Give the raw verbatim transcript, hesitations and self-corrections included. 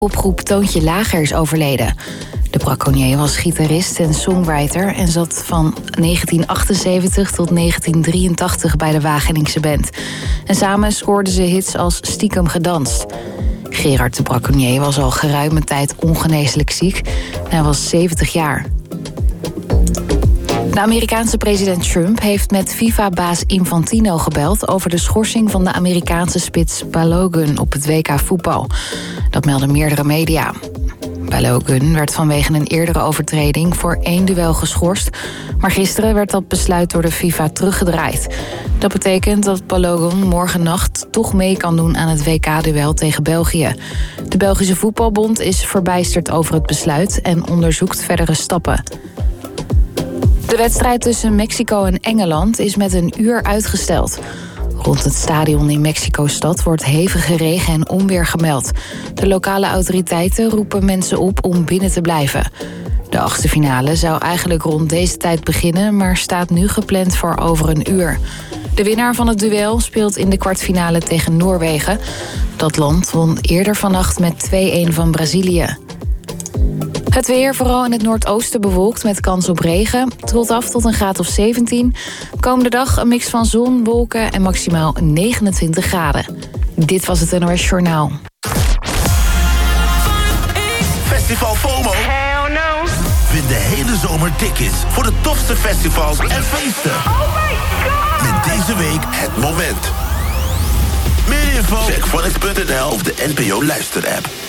Popgroep Toontje Lager is overleden. De braconnier was gitarist en songwriter en zat van negentien achtenzeventig tot negentien drieëntachtig bij de Wageningse band. En samen scoorden ze hits als Stiekem gedanst. Gerard de braconnier was al geruime tijd ongeneeslijk ziek. Hij was zeventig jaar. De Amerikaanse president Trump heeft met FIFA-baas Infantino gebeld over de schorsing van de Amerikaanse spits Balogun op het W K voetbal. Dat melden meerdere media. Balogun werd vanwege een eerdere overtreding voor één duel geschorst, maar gisteren werd dat besluit door de FIFA teruggedraaid. Dat betekent dat Balogun morgennacht toch mee kan doen aan het W K-duel tegen België. De Belgische voetbalbond is verbijsterd over het besluit en onderzoekt verdere stappen. De wedstrijd tussen Mexico en Engeland is met een uur uitgesteld. Rond het stadion in Mexico-stad wordt hevige regen en onweer gemeld. De lokale autoriteiten roepen mensen op om binnen te blijven. De achtste finale zou eigenlijk rond deze tijd beginnen, maar staat nu gepland voor over een uur. De winnaar van het duel speelt in de kwartfinale tegen Noorwegen. Dat land won eerder vannacht met twee-een van Brazilië. Het weer, vooral in het noordoosten bewolkt met kans op regen. Het rolt af tot een graad of zeventien. Komende dag een mix van zon, wolken en maximaal negenentwintig graden. Dit was het N O S Journaal. Festival FOMO? Hell no. Win de hele zomer tickets voor de tofste festivals en feesten. Oh my god. Met deze week het moment. Meer info? Check Phonics punt n l of de N P O Luister-app.